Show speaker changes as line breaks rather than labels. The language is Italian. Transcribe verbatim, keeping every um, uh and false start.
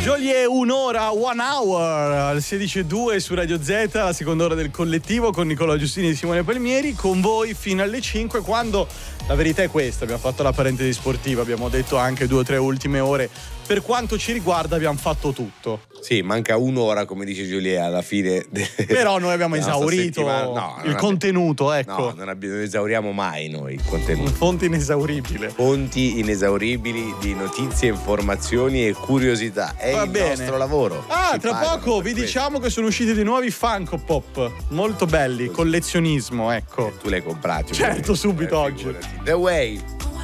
Joliet, un'ora, one hour, alle sedici e due su Radio Z, la seconda ora del collettivo con Nicola Giustini e Simone Palmieri, con voi fino alle cinque, quando la verità è questa, abbiamo fatto la parentesi sportiva, abbiamo detto anche due o tre ultime ore, per quanto ci riguarda abbiamo fatto tutto.
Sì, manca un'ora, come dice Joliet, alla fine. De...
Però noi abbiamo esaurito
no,
il contenuto,
abbi...
ecco.
No, non, abbi... non esauriamo mai noi il contenuto.
Fonte inesauribile.
Fonti inesauribili di notizie, informazioni e curiosità. È
Va
il
bene.
nostro lavoro.
Ah,
Ci
tra poco vi
questo.
diciamo che sono usciti dei nuovi Funko Pop, molto belli, collezionismo, ecco.
Tu li hai comprati.
Certo, subito
eh,
oggi.
figurati. The Way.